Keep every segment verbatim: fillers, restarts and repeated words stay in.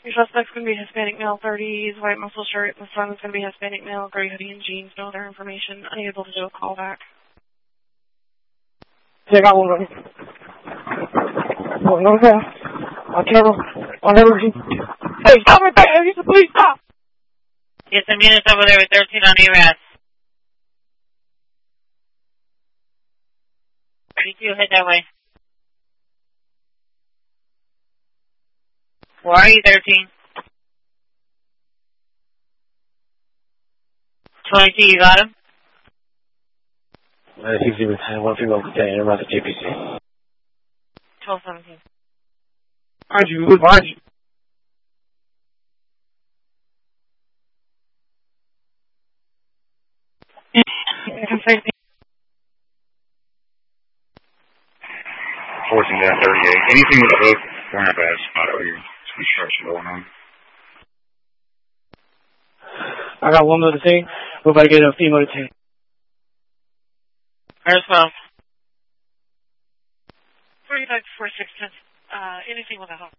Your suspect's going to be Hispanic male, thirties, white muscle shirt. The son is going to be Hispanic male, gray hoodie and jeans. No other information. Unable to do a call back. Yeah, I got one running. No, no, no. On camera. On everything. Hey, stop right there. Hey, please stop. Get some units over there with thirteen on E R A S. thirty-two, head that way. Where are you, thirteen? twenty-two, you got him? Uh, he's even one female container around the J P C. twelve seventeen. Behind you, behind you. fourteen to thirty-eight. Anything with a hook, we're in a bad spot over here. It's construction going on. I got one more to take. We're about to get a female to take. Where's twelve? forty-five to forty-six, uh, anything with a hook.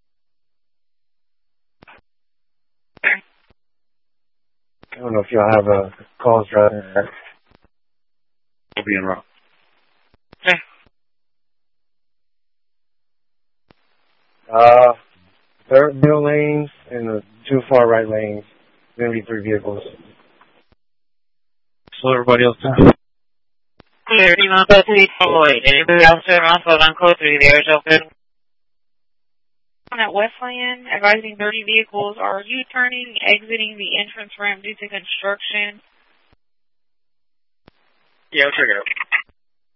I don't know if y'all have a calls driving. We'll be in row. Okay. Uh, third middle lanes and the two far right lanes. There's going to be three vehicles. Slow everybody else down. Clear, you want to go to the Floyd. Anybody else turn off on code three there is open. On that Westland, advising thirty vehicles are U-turning, exiting the entrance ramp due to construction. Yeah, we'll check it out.